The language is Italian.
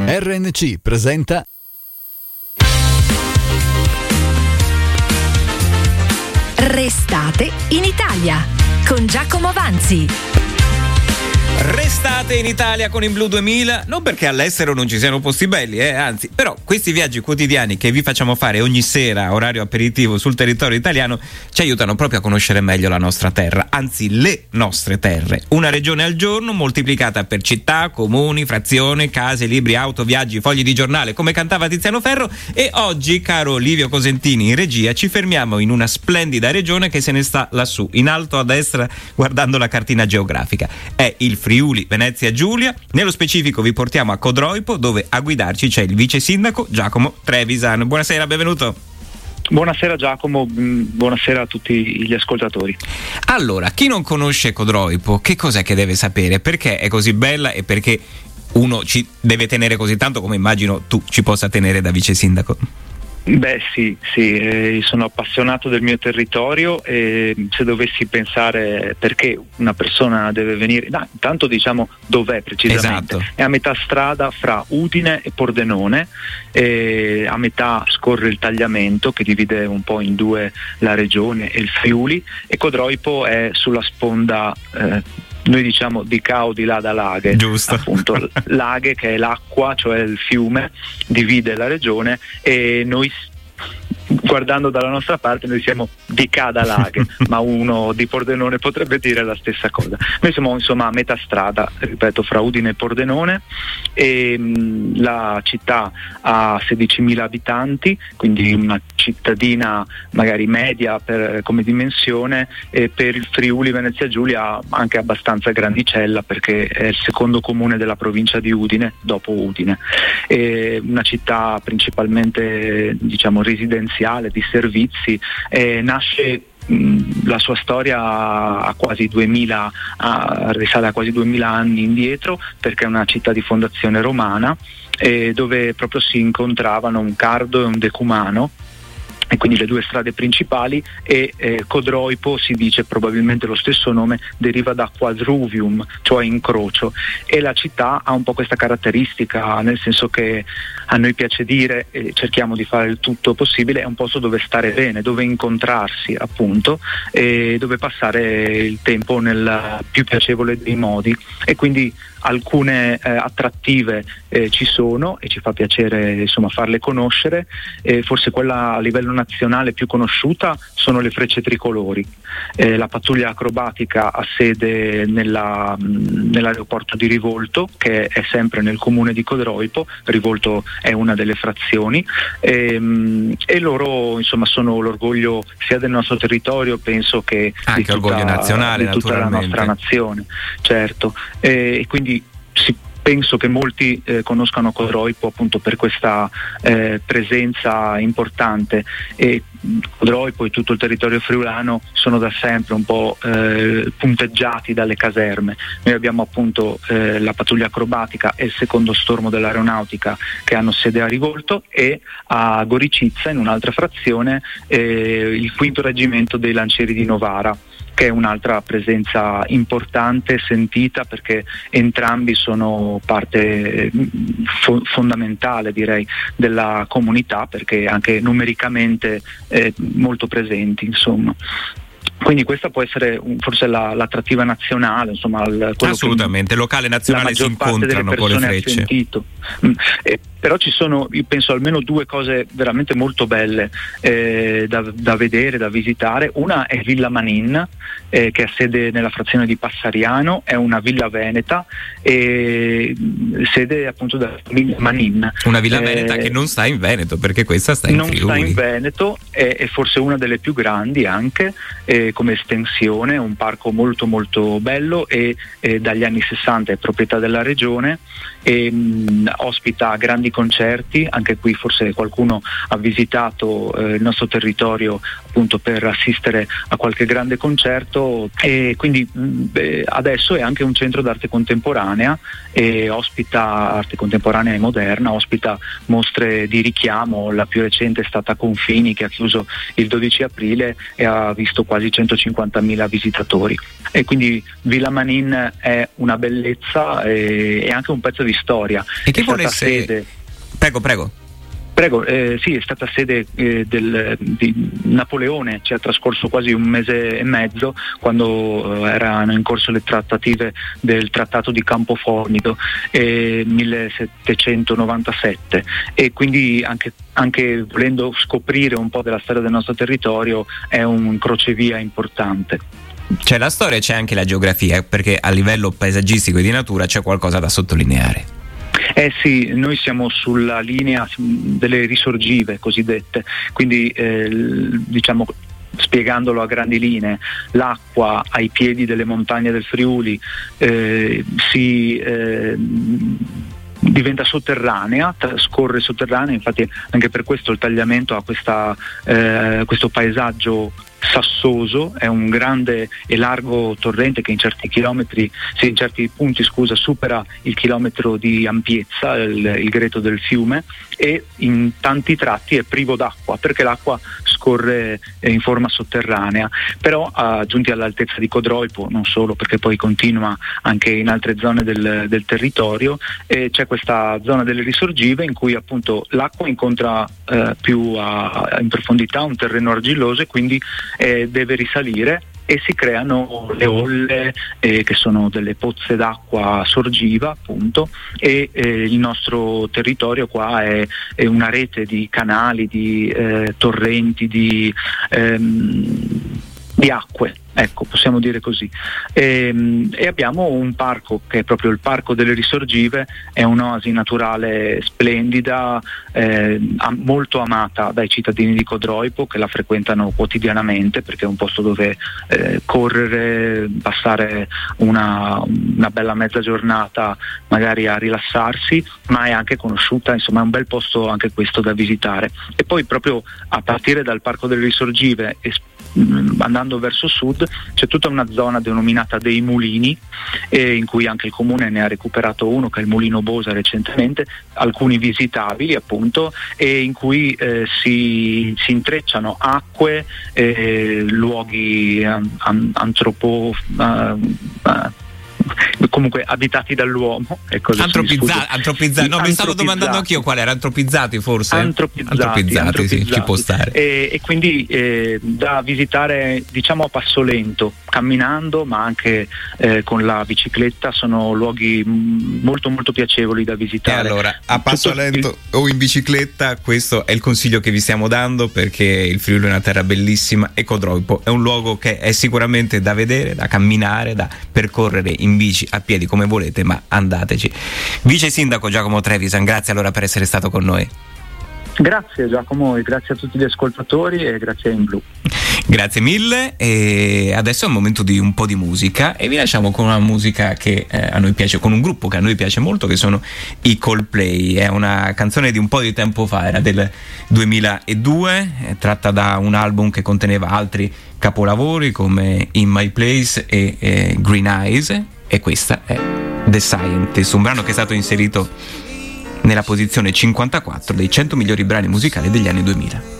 RNC presenta Restate in Italia con Giacomo Vanzi. Restate in Italia con il Blu 2000, non perché all'estero non ci siano posti belli, anzi, però questi viaggi quotidiani che vi facciamo fare ogni sera, orario aperitivo, sul territorio italiano, ci aiutano proprio a conoscere meglio la nostra terra, anzi le nostre terre. Una regione al giorno moltiplicata per città, comuni, frazioni, case, libri, auto, viaggi, fogli di giornale, come cantava Tiziano Ferro. E oggi, caro Livio Cosentini in regia, ci fermiamo in una splendida regione che se ne sta lassù, in alto a destra, guardando la cartina geografica. È il Friuli Venezia Giulia. Nello specifico vi portiamo a Codroipo, dove a guidarci c'è il vice sindaco Giacomo Trevisan. Buonasera, benvenuto. Buonasera Giacomo, buonasera a tutti gli ascoltatori. Allora, chi non conosce Codroipo, che cos'è che deve sapere? Perché è così bella e perché uno ci deve tenere così tanto, come immagino tu ci possa tenere da vice sindaco? Beh sì, sono appassionato del mio territorio e se dovessi pensare perché una persona deve venire, intanto diciamo dov'è precisamente. Esatto. È a metà strada fra Udine e Pordenone, e a metà scorre il tagliamento che divide un po' in due la regione e il Friuli, e Codroipo è sulla sponda noi diciamo di Cao di là da Laghe, giusto, appunto Laghe che è l'acqua, cioè il fiume, divide la regione, e noi guardando dalla nostra parte noi siamo di Ca da Laghe, ma uno di Pordenone potrebbe dire la stessa cosa. Noi siamo insomma a metà strada, ripeto, fra Udine e Pordenone, e la città ha 16.000 abitanti, quindi una cittadina magari media come dimensione, e per il Friuli Venezia Giulia anche abbastanza grandicella, perché è il secondo comune della provincia di Udine dopo Udine. È una città principalmente diciamo residenziale, di servizi, nasce la sua storia a quasi 2000, risale a quasi 2000 anni indietro, perché è una città di fondazione romana, dove proprio si incontravano un cardo e un decumano, e quindi le due strade principali, e Codroipo, si dice probabilmente lo stesso nome, deriva da quadruvium, cioè incrocio, e la città ha un po' questa caratteristica, nel senso che a noi piace dire, e cerchiamo di fare il tutto possibile, è un posto dove stare bene, dove incontrarsi appunto, e dove passare il tempo nel più piacevole dei modi, e quindi alcune attrattive ci sono e ci fa piacere insomma farle conoscere. Forse quella a livello nazionale più conosciuta sono le Frecce Tricolori. La pattuglia acrobatica ha sede nell'aeroporto di Rivolto, che è sempre nel comune di Codroipo. Rivolto è una delle frazioni, e loro insomma sono l'orgoglio sia del nostro territorio, penso che anche orgoglio nazionale, di tutta la nostra nazione, certo, e quindi penso che molti conoscano Codroipo appunto per questa presenza importante, e Codroipo e tutto il territorio friulano sono da sempre un po' punteggiati dalle caserme. Noi abbiamo appunto la pattuglia acrobatica e il secondo stormo dell'aeronautica, che hanno sede a Rivolto, e a Goricizza, in un'altra frazione, il quinto reggimento dei lancieri di Novara, che è un'altra presenza importante, sentita, perché entrambi sono parte fondamentale, direi, della comunità, perché anche numericamente molto presenti, insomma. Quindi questa può essere forse l'attrattiva nazionale, insomma, assolutamente, locale e nazionale si incontrano con le Frecce. Però ci sono, io penso, almeno due cose veramente molto belle da vedere, da visitare. Una è Villa Manin, che ha sede nella frazione di Passariano, è una villa veneta, sede appunto della famiglia Manin. Una villa veneta che non sta in Veneto, perché questa sta in Friuli. Non sta in Veneto, è forse una delle più grandi anche, come estensione, un parco molto molto bello, e dagli anni 60 è proprietà della regione, e ospita grandi concerti. Anche qui forse qualcuno ha visitato il nostro territorio appunto per assistere a qualche grande concerto, e quindi adesso è anche un centro d'arte contemporanea, e ospita arte contemporanea e moderna, ospita mostre di richiamo. La più recente è stata Confini, che ha chiuso il 12 aprile e ha visto quasi 150.000 visitatori, e quindi Villa Manin è una bellezza e anche un pezzo di storia. E chi volesse... Prego. Sì, è stata sede di Napoleone, ci ha trascorso quasi un mese e mezzo quando erano in corso le trattative del Trattato di Campo Formido, 1797, e quindi anche volendo scoprire un po' della storia del nostro territorio è un crocevia importante. C'è la storia e c'è anche la geografia, perché a livello paesaggistico e di natura c'è qualcosa da sottolineare. Sì, noi siamo sulla linea delle risorgive cosiddette, quindi diciamo, spiegandolo a grandi linee, l'acqua ai piedi delle montagne del Friuli diventa sotterranea, scorre sotterranea, infatti anche per questo il tagliamento ha questo paesaggio sassoso, è un grande e largo torrente che in certi punti supera il chilometro di ampiezza, il greto del fiume, e in tanti tratti è privo d'acqua perché l'acqua scorre in forma sotterranea, però giunti all'altezza di Codroipo, non solo, perché poi continua anche in altre zone del territorio, c'è questa zona delle risorgive in cui appunto l'acqua incontra più in profondità un terreno argilloso e quindi deve risalire, e si creano le olle che sono delle pozze d'acqua sorgiva appunto, e il nostro territorio qua è una rete di canali, di torrenti, di acque, ecco, possiamo dire così, e abbiamo un parco che è proprio il Parco delle Risorgive, è un'oasi naturale splendida, molto amata dai cittadini di Codroipo, che la frequentano quotidianamente perché è un posto dove correre, passare una bella mezza giornata magari a rilassarsi, ma è anche conosciuta, insomma è un bel posto anche questo da visitare. E poi proprio a partire dal Parco delle Risorgive andando verso sud c'è tutta una zona denominata dei mulini, in cui anche il comune ne ha recuperato uno, che è il Mulino Bosa, recentemente, alcuni visitabili appunto, e in cui si intrecciano acque, luoghi comunque abitati dall'uomo, antropizzati. No, mi stavo domandando anch'io qual era, antropizzati forse? Antropizzati, sì, ci può stare. E quindi da visitare, diciamo, a passo lento, camminando, ma anche con la bicicletta, sono luoghi molto molto piacevoli da visitare. E allora, a passo lento o in bicicletta, questo è il consiglio che vi stiamo dando, perché il Friuli è una terra bellissima e Codroipo è un luogo che è sicuramente da vedere, da camminare, da percorrere in bici, a piedi, come volete, ma andateci. Vice Sindaco Giacomo Trevisan, grazie allora per essere stato con noi. Grazie Giacomo, e grazie a tutti gli ascoltatori, e grazie a InBlu. Grazie mille, e adesso è il momento di un po' di musica, e vi lasciamo con una musica che a noi piace, con un gruppo che a noi piace molto, che sono i Coldplay. È una canzone di un po' di tempo fa, era del 2002, tratta da un album che conteneva altri capolavori come In My Place e Green Eyes, e questa è The Scientist, un brano che è stato inserito nella posizione 54 dei 100 migliori brani musicali degli anni 2000.